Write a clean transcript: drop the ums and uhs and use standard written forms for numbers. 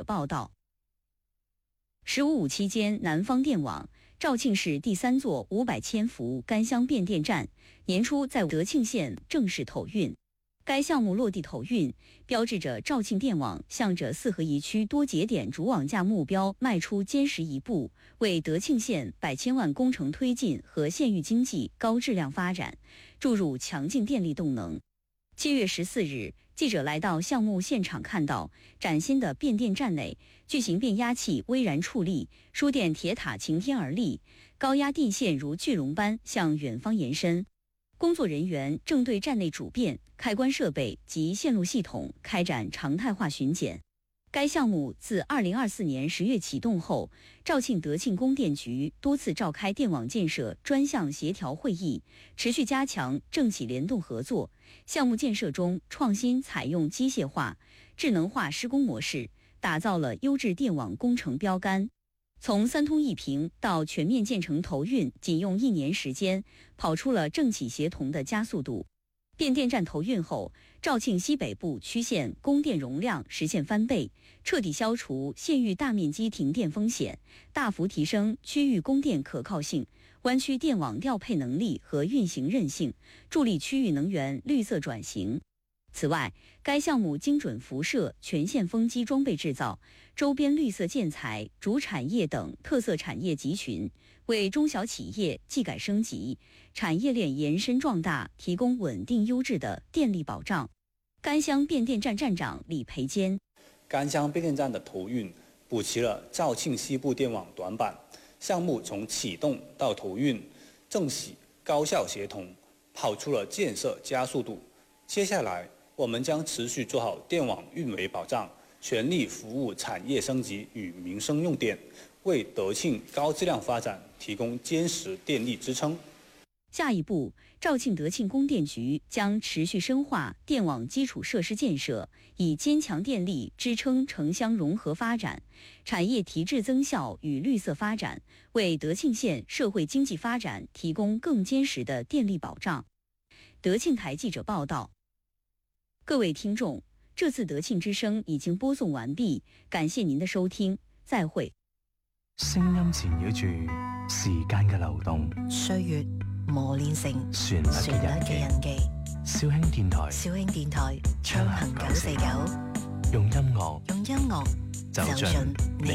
报道。15.5期间，南方电网肇庆市第3座500千伏干箱变电站年初在德庆县正式投运。该项目落地投运，标志着肇庆电网向着4合1区多节点主网架目标迈出坚实一步，为德庆县100千万工程推进和县域经济高质量发展注入强劲电力动能。7月14日，记者来到项目现场，看到崭新的变电站内，巨型变压器巍然矗立，输电铁塔擎天而立，高压电线如巨龙般向远方延伸。工作人员正对站内主变、开关设备及线路系统开展常态化巡检。该项目自2024年10月启动后，肇庆德庆供电局多次召开电网建设专项协调会议，持续加强政企联动合作。项目建设中创新采用机械化、智能化施工模式，打造了优质电网工程标杆。从3通1平到全面建成投运，仅用1年时间，跑出了政企协同的加速度。变电站投运后，肇庆西北部区县供电容量实现翻倍，彻底消除县域大面积停电风险，大幅提升区域供电可靠性，湾区电网调配能力和运行韧性，助力区域能源绿色转型。此外，该项目精准辐射、全线风机装备制造、周边绿色建材、主产业等特色产业集群，为中小企业技改升级、产业链延伸壮大提供稳定优质的电力保障。干箱变电站站长李培坚： 干箱变电站的投运补齐了肇庆西部电网短板，项目从启动到投运，政企高效协同，跑出了建设加速度。接下来，我们将持续做好电网运维保障，全力服务产业升级与民生用电，为德庆高质量发展提供坚实电力支撑。 下一步，肇庆德庆供电局将持续深化电网基础设施建设，以坚强电力支撑城乡融合发展、产业提质增效与绿色发展，为德庆县社会经济发展提供更坚实的电力保障。德庆台记者报道。各位听众，这次德庆之声已經播送完畢，感謝您的收聽，再會。 聲音纏繞住時間嘅流動， 歲月磨練成旋律嘅印記。肇慶電台，暢行949，用音樂走進你